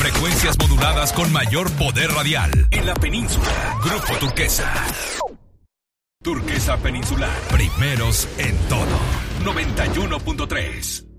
Frecuencias moduladas con mayor poder radial en la península. Grupo Turquesa. Turquesa Peninsular. Primeros en todo. 91.3.